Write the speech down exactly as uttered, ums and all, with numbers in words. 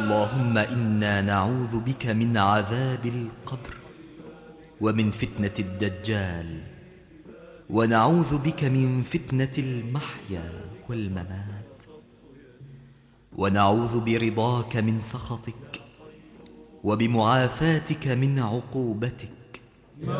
اللهم إنا نعوذ بك من عذاب القبر ومن فتنة الدجال، ونعوذ بك من فتنة المحيا والممات، ونعوذ برضاك من سخطك وبمعافاتك من عقوبتك.